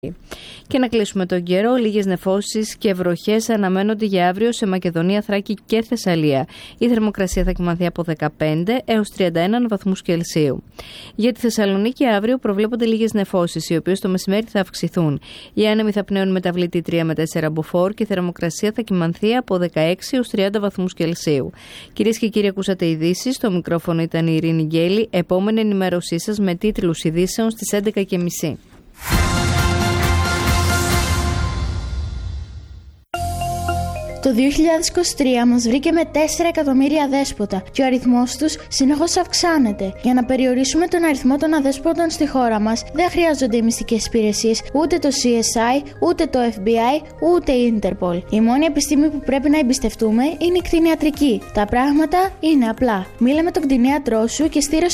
Και να κλείσουμε τον καιρό, λίγες νεφώσεις και βροχές αναμένονται για αύριο σε Μακεδονία, Θράκη και Θεσσαλία. Η θερμοκρασία θα κυμανθεί από 15 έως 31 βαθμούς Κελσίου. Για τη Θεσσαλονίκη αύριο προβλέπονται λίγες νεφώσεις, οι οποίες το μεσημέρι θα αυξηθούν. Οι άνεμοι θα πνέουν μεταβλητή 3 με 4 μποφόρ και η θερμοκρασία θα κυμανθεί από 16 έως 30 βαθμούς Κελσίου. Κυρίες και κύριοι, ακούσατε ειδήσεις. Στο μικρόφωνο ήταν η Ειρήνη Γκέλη. Επόμενη ενημέρωσή σας με τίτλους ειδήσεων στις 11:30. Το 2023 μας βρήκε με 4 εκατομμύρια αδέσποτα και ο αριθμός τους συνεχώς αυξάνεται. Για να περιορίσουμε τον αριθμό των αδέσποτων στη χώρα μας, δεν χρειάζονται οι μυστικές υπηρεσίες, ούτε το CSI, ούτε το FBI, ούτε η Interpol. Η μόνη επιστήμη που πρέπει να εμπιστευτούμε είναι η κτηνιατρική. Τα πράγματα είναι απλά. Μίλα με τον κτηνίατρό σου και στείλε